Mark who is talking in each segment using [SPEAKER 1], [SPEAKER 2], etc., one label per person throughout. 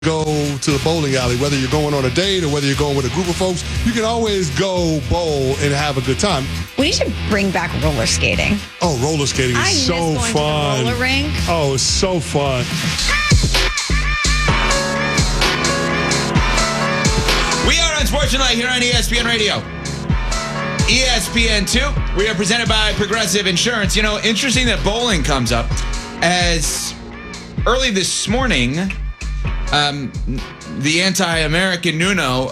[SPEAKER 1] go to the bowling alley, whether you're going on a date or whether you're going with a group of folks, you can always go bowl and have a good time.
[SPEAKER 2] We need to bring back roller skating.
[SPEAKER 1] Oh, roller skating is so
[SPEAKER 2] I miss going
[SPEAKER 1] fun.
[SPEAKER 2] to the roller rink.
[SPEAKER 1] Oh, it's so fun.
[SPEAKER 3] We are on Sports Tonight here on ESPN Radio. ESPN2. We are presented by Progressive Insurance. You know, interesting that bowling comes up as early this morning. The anti-American Nuno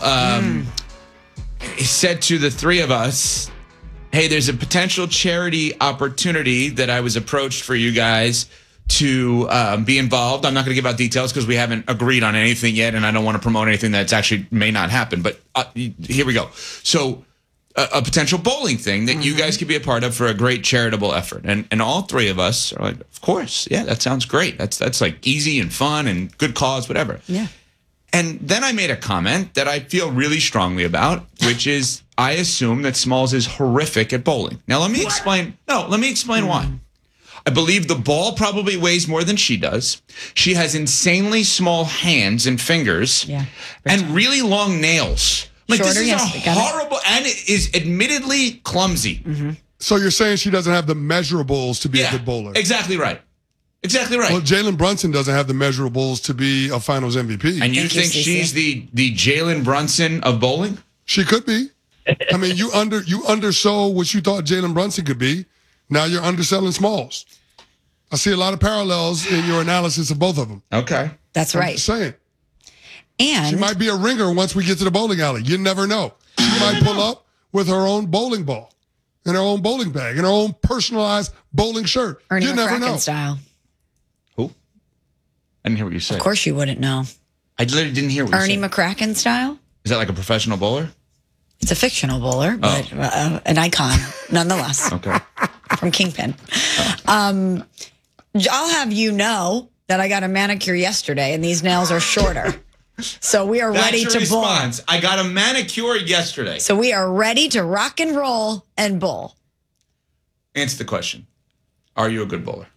[SPEAKER 3] said to the three of us, hey, there's a potential charity opportunity that I was approached for you guys to be involved. I'm not going to give out details because we haven't agreed on anything yet, and I don't want to promote anything that's actually may not happen. But here we go. So a potential bowling thing that you guys could be a part of for a great charitable effort. And all three of us are like, of course, yeah, that sounds great. That's like easy and fun and good cause, whatever.
[SPEAKER 2] Yeah.
[SPEAKER 3] And then I made a comment that I feel really strongly about, which is I assume that Smalls is horrific at bowling. Now, let me explain. No, let me explain why. I believe the ball probably weighs more than she does. She has insanely small hands and fingers and really long nails. Like,
[SPEAKER 2] Shorter,
[SPEAKER 3] this is a horrible, and it is admittedly clumsy.
[SPEAKER 1] So you're saying she doesn't have the measurables to be a good bowler?
[SPEAKER 3] Exactly right. Exactly right.
[SPEAKER 1] Well, Jalen Brunson doesn't have the measurables to be a Finals MVP.
[SPEAKER 3] And you think she's the Jalen Brunson of bowling?
[SPEAKER 1] She could be. I mean, you undersold what you thought Jalen Brunson could be. Now you're underselling Smalls. I see a lot of parallels in your analysis of both of them.
[SPEAKER 3] Okay.
[SPEAKER 2] That's right.
[SPEAKER 1] I'm just saying.
[SPEAKER 2] And
[SPEAKER 1] she might be a ringer once we get to the bowling alley. You never know. She might pull up with her own bowling ball and her own bowling bag and her own personalized bowling shirt.
[SPEAKER 2] Ernie
[SPEAKER 1] You never
[SPEAKER 2] McCracken
[SPEAKER 1] know.
[SPEAKER 2] style.
[SPEAKER 3] Who? I didn't hear what you said.
[SPEAKER 2] Of course you wouldn't know.
[SPEAKER 3] I literally didn't hear what you
[SPEAKER 2] Ernie
[SPEAKER 3] said.
[SPEAKER 2] McCracken style?
[SPEAKER 3] Is that like a professional bowler?
[SPEAKER 2] It's a fictional bowler, but an icon nonetheless.
[SPEAKER 3] Okay.
[SPEAKER 2] From Kingpin. I'll have you know that I got a manicure yesterday and these nails are shorter. So we are ready to bowl.
[SPEAKER 3] I got a manicure yesterday.
[SPEAKER 2] So we are ready to rock and roll and bowl.
[SPEAKER 3] Answer the question. Are you a good bowler?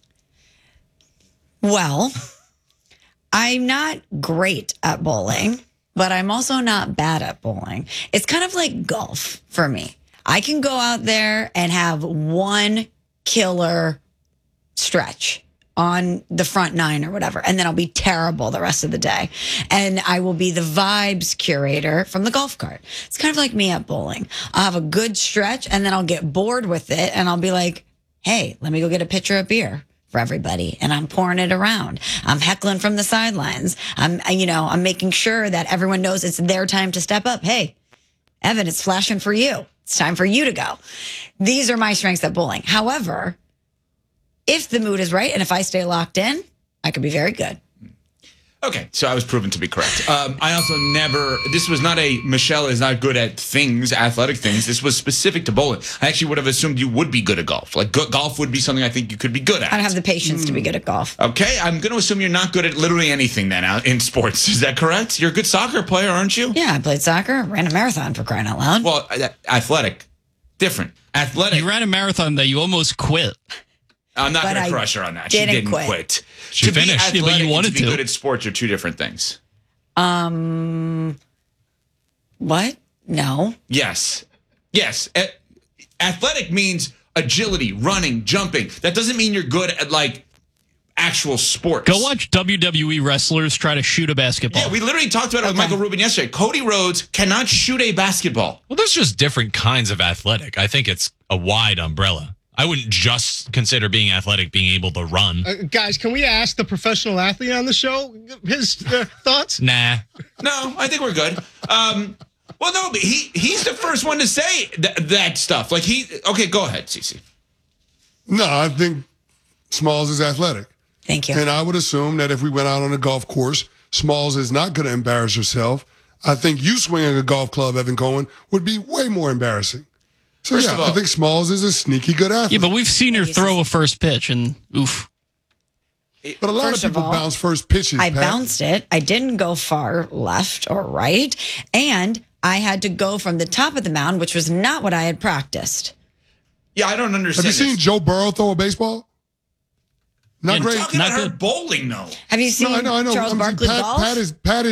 [SPEAKER 2] Well, I'm not great at bowling, but I'm also not bad at bowling. It's kind of like golf for me. I can go out there and have one killer stretch on the front nine or whatever, and then I'll be terrible the rest of the day. And I will be the vibes curator from the golf cart. It's kind of like me at bowling. I'll have a good stretch, and then I'll get bored with it, and I'll be like, hey, let me go get a pitcher of beer for everybody. And I'm pouring it around. I'm heckling from the sidelines. I'm making sure that everyone knows it's their time to step up. Hey, Evan, it's flashing for you. It's time for you to go. These are my strengths at bowling. However, if the mood is right and if I stay locked in, I could be very good.
[SPEAKER 3] Okay, so I was proven to be correct. I also this was not a Michelle is not good at things, athletic things. This was specific to bowling. I actually would have assumed you would be good at golf. Like golf would be something I think you could be good at.
[SPEAKER 2] I don't have the patience to be good at golf.
[SPEAKER 3] Okay, I'm going to assume you're not good at literally anything then out in sports. Is that correct? You're a good soccer player, aren't you?
[SPEAKER 2] Yeah, I played soccer, ran a marathon for crying out loud.
[SPEAKER 3] Well, athletic. Different. Athletic.
[SPEAKER 4] You ran a marathon that you almost quit.
[SPEAKER 3] I'm not going to crush her on that. She didn't quit.
[SPEAKER 4] She finished. But you wanted
[SPEAKER 3] to be good at sports are two different things.
[SPEAKER 2] What? No.
[SPEAKER 3] Yes. Athletic means agility, running, jumping. That doesn't mean you're good at like actual sports.
[SPEAKER 4] Go watch WWE wrestlers try to shoot a basketball.
[SPEAKER 3] Yeah, we literally talked about it with Michael Rubin yesterday. Cody Rhodes cannot shoot a basketball.
[SPEAKER 5] Well, there's just different kinds of athletic. I think it's a wide umbrella. I wouldn't just consider being athletic being able to run.
[SPEAKER 6] Guys, can we ask the professional athlete on the show his thoughts?
[SPEAKER 5] Nah.
[SPEAKER 3] No, I think we're good. Well, no, but he's the first one to say that stuff. Like okay, go ahead, Cece.
[SPEAKER 1] No, I think Smalls is athletic.
[SPEAKER 2] Thank you.
[SPEAKER 1] And I would assume that if we went out on a golf course, Smalls is not going to embarrass herself. I think you swinging a golf club, Evan Cohen, would be way more embarrassing. So,
[SPEAKER 3] First of all,
[SPEAKER 1] I think Smalls is a sneaky good athlete.
[SPEAKER 4] Yeah, but we've seen her throw a first pitch, and oof.
[SPEAKER 1] But a lot of people bounce first pitches.
[SPEAKER 2] I bounced it. I didn't go far left or right. And I had to go from the top of the mound, which was not what I had practiced.
[SPEAKER 3] Yeah, I don't understand.
[SPEAKER 1] Have you seen Joe Burrow throw a baseball? Not
[SPEAKER 4] Yeah,
[SPEAKER 1] great.
[SPEAKER 3] Talking
[SPEAKER 4] Not
[SPEAKER 3] about her
[SPEAKER 4] good.
[SPEAKER 3] bowling, though.
[SPEAKER 2] Have you seen
[SPEAKER 1] No, I know.
[SPEAKER 2] Charles
[SPEAKER 1] I'm saying
[SPEAKER 2] Barkley golf?
[SPEAKER 1] Pat is